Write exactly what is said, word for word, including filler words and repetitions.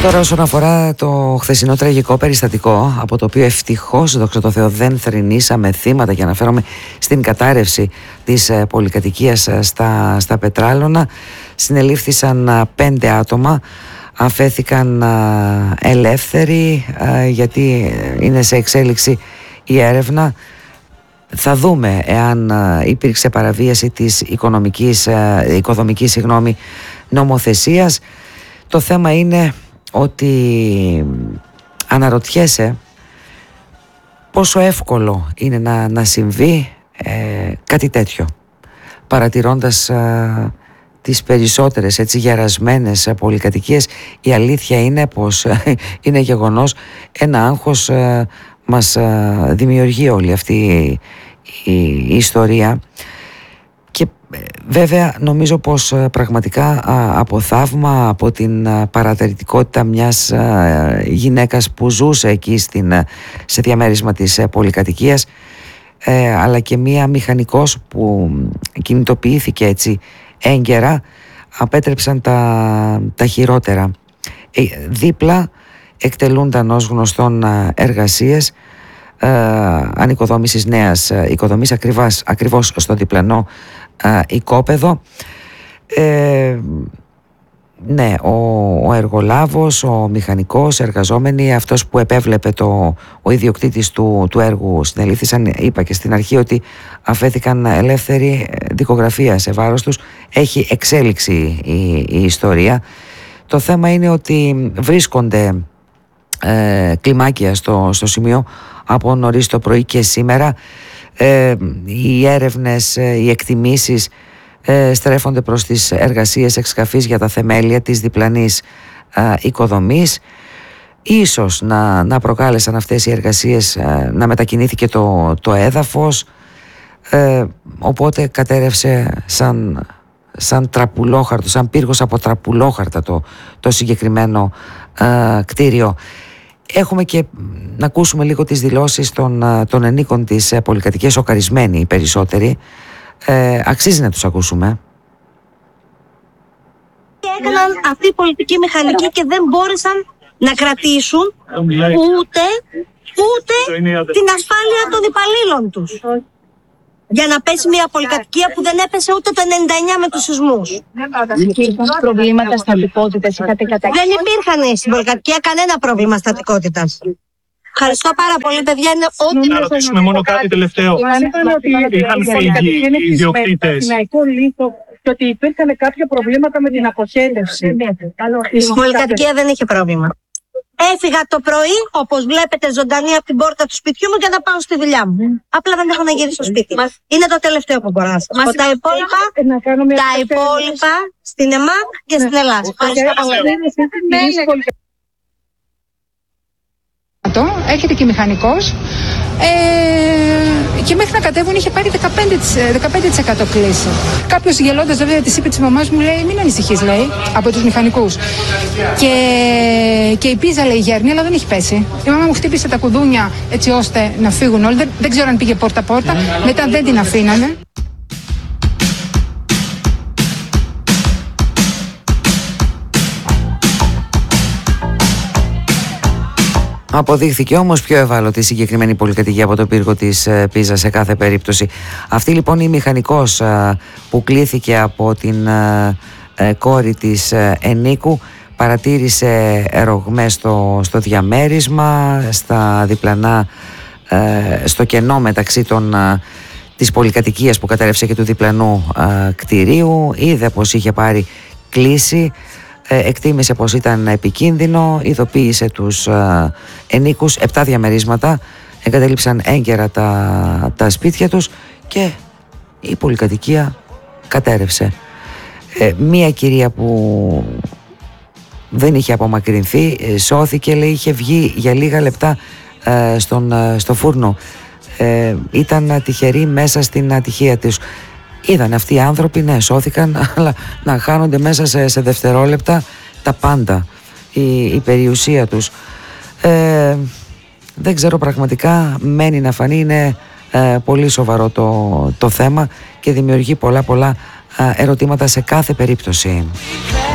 Τώρα όσον αφορά το χθεσινό τραγικό περιστατικό, από το οποίο ευτυχώς, δόξα τω Θεώ, δεν θρηνήσαμε θύματα, και αναφέρομαι στην κατάρρευση της πολυκατοικίας στα, στα Πετράλωνα, συνελήφθησαν πέντε άτομα, αφέθηκαν ελεύθεροι γιατί είναι σε εξέλιξη η έρευνα. Θα δούμε εάν υπήρξε παραβίαση της οικονομικής, οικοδομικής συγγνώμη, νομοθεσίας. Το θέμα είναι ότι αναρωτιέσαι πόσο εύκολο είναι να, να συμβεί ε, κάτι τέτοιο, παρατηρώντας ε, τις περισσότερες έτσι γερασμένες ε, πολυκατοικίες. Η αλήθεια είναι πως ε, είναι γεγονός, ένα άγχος ε, μας ε, δημιουργεί όλη αυτή η, η, η ιστορία. Και βέβαια νομίζω πως πραγματικά από θαύμα, από την παρατηρητικότητα μιας γυναίκας που ζούσε εκεί στην, σε διαμέρισμα της πολυκατοικίας, ε, αλλά και μία μηχανικός που κινητοποιήθηκε έτσι έγκαιρα, απέτρεψαν τα, τα χειρότερα. Ε, δίπλα εκτελούνταν ως γνωστόν εργασίες ε, ανοικοδόμησης νέας οικοδομής ακριβώς, ακριβώς στο διπλανό ε, οικόπεδο. Ε, ναι, ο, ο εργολάβος, ο μηχανικός, εργαζόμενοι, αυτός που επέβλεπε το, ο ιδιοκτήτης του, του έργου συνελήφθησαν. Είπα και στην αρχή ότι αφέθηκαν ελεύθεροι, δικογραφία σε βάρος τους. Έχει εξέλιξη η, η ιστορία. Το θέμα είναι ότι βρίσκονται ε, κλιμάκια στο, στο σημείο από νωρίς το πρωί και σήμερα. Ε, οι έρευνες, οι εκτιμήσεις ε, στρέφονται προς τις εργασίες εξκαφής για τα θεμέλια της διπλανής ε, οικοδομής. Ίσως να, να προκάλεσαν αυτές οι εργασίες ε, να μετακινήθηκε το, το έδαφος, ε, οπότε κατέρευσε σαν, σαν τραπουλόχαρτο, σαν πύργος από τραπουλόχαρτα το, το συγκεκριμένο ε, κτίριο. Έχουμε και να ακούσουμε λίγο τις δηλώσεις των, των ενίκων της πολυκατοικίας, σοκαρισμένοι οι περισσότεροι. Ε, αξίζει να τους ακούσουμε. Έκαναν αυτή η πολιτική μηχανική και δεν μπόρεσαν να κρατήσουν ούτε, ούτε την ασφάλεια των υπαλλήλων τους. Για να πέσει μια πολυκατοικία που δεν έπεσε ούτε το ενενήντα εννιά με τους σεισμούς. Υπήρχαν προβλήματα στατικότητας, είχατε καταγγείλει? Δεν υπήρχαν στην πολυκατοικία κανένα πρόβλημα στατικότητας. Ευχαριστώ πάρα πολύ, παιδιά. Είναι ό,τι να ρωτήσουμε μόνο κάτι τελευταίο. Είχαν φύγει οι ιδιοκτήτες και ότι υπήρχαν κάποια προβλήματα με την αποχέτευση? Η πολυκατοικία δεν είχε πρόβλημα. Έφυγα το πρωί, όπως βλέπετε, ζωντανή από την πόρτα του σπιτιού μου για να πάω στη δουλειά μου. Απλά δεν έχω να γυρίσω στο σπίτι. Είναι το τελευταίο που μπορώ να σας πω. Τα υπόλοιπα, τα υπόλοιπα στην ΕΜΑΚ και στην Ελλάδα. Έρχεται και μηχανικός ε, και μέχρι να κατέβουν είχε πάρει δεκαπέντε τοις εκατό κλίση. Κάποιος γελώντας βέβαια της είπε της μαμάς μου, λέει, μην ανησυχείς, λέει, από τους μηχανικούς. Και, και η πίζα, λέει, γέρνει, αλλά δεν έχει πέσει. Η μαμά μου χτύπησε τα κουδούνια έτσι ώστε να φύγουν όλοι. Δεν, δεν ξέρω αν πήγε πόρτα-πόρτα, μετά δεν την αφήνανε. Αποδείχθηκε όμως πιο ευάλωτη η συγκεκριμένη πολυκατοικία από το πύργο της Πίζα σε κάθε περίπτωση. Αυτή λοιπόν η μηχανικός που κλήθηκε από την κόρη της ενίκου παρατήρησε ρογμές στο, στο διαμέρισμα, στα διπλανά, στο κενό μεταξύ των, της πολυκατοικίας που κατέρευσε και του διπλανού κτηρίου. Είδε πως είχε πάρει κλίση. Εκτίμησε πως ήταν επικίνδυνο, ειδοποίησε τους ε, ενίκους. Επτά διαμερίσματα εγκατέλειψαν έγκαιρα τα, τα σπίτια τους και η πολυκατοικία κατέρευσε. Ε, μία κυρία που δεν είχε απομακρυνθεί ε, σώθηκε, λέει, είχε βγει για λίγα λεπτά ε, στον, ε, στο φούρνο. Ε, ήταν τυχερή μέσα στην ατυχία της. Είδαν αυτοί οι άνθρωποι, ναι, σώθηκαν, αλλά να χάνονται μέσα σε, σε δευτερόλεπτα τα πάντα, η, η περιουσία τους. Ε, δεν ξέρω πραγματικά, μένει να φανεί, είναι ε, πολύ σοβαρό το, το θέμα και δημιουργεί πολλά πολλά ε, ερωτήματα σε κάθε περίπτωση.